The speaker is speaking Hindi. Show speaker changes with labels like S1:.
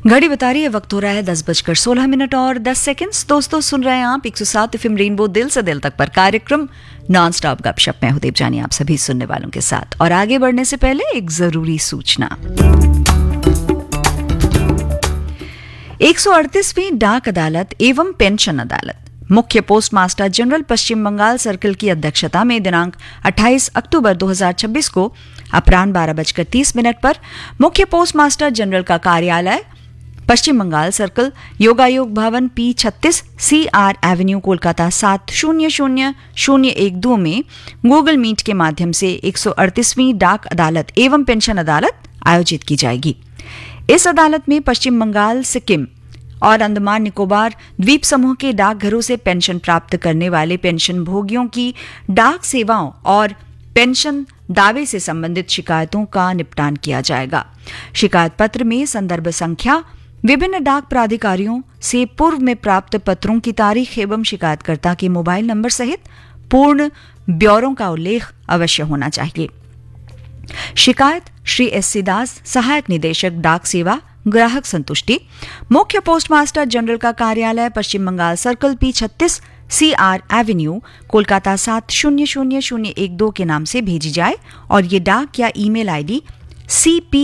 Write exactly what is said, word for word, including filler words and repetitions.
S1: घड़ी बता रही है, वक्त हो रहा है दस बजकर सोलह मिनट और दस सेकंड्स। दोस्तों सुन रहे हैं आप एक सौ सात एफएम रेनबो दिल से दिल तक पर कार्यक्रम नॉन स्टॉप गपशप में हुदेव जानी आप सभी सुनने वालों के साथ। और आगे बढ़ने से पहले एक जरूरी सूचना। एक सौ अड़तीसवीं डाक अदालत एवं पेंशन अदालत मुख्य पोस्ट मास्टर जनरल पश्चिम बंगाल सर्कल की अध्यक्षता में दिनांक अट्ठाईस अक्टूबर दो हज़ार छब्बीस को अपराह्न बारह बजकर तीस मिनट पर मुख्य पोस्ट मास्टर जनरल का कार्यालय पश्चिम बंगाल सर्कल योगायोग भवन पी छत्तीस सी आर एवेन्यू कोलकाता सात शून्य शून्य शून्य एक दो में गूगल मीट के माध्यम से एक सौ अड़तीसवीं डाक अदालत एवं पेंशन अदालत आयोजित की जाएगी। इस अदालत में पश्चिम बंगाल, सिक्किम और अंडमान निकोबार द्वीप समूह के डाकघरों से पेंशन प्राप्त करने वाले पेंशन भोगियों की डाक सेवाओं और पेंशन दावे से संबंधित शिकायतों का निपटान किया जाएगा। शिकायत पत्र में संदर्भ संख्या, विभिन्न डाक प्राधिकारियों से पूर्व में प्राप्त पत्रों की तारीख एवं शिकायतकर्ता के मोबाइल नंबर सहित पूर्ण ब्यौरों का उल्लेख अवश्य होना चाहिए। शिकायत श्री एस सी दास, सहायक निदेशक डाक सेवा ग्राहक संतुष्टि, मुख्य पोस्ट मास्टर जनरल का कार्यालय पश्चिम बंगाल सर्कल पी छत्तीस सी आर एवेन्यू कोलकाता सात शून्य शून्य शून्य एक दो के नाम से भेजी जाए और ये डाक या ईमेल आईडी सी पी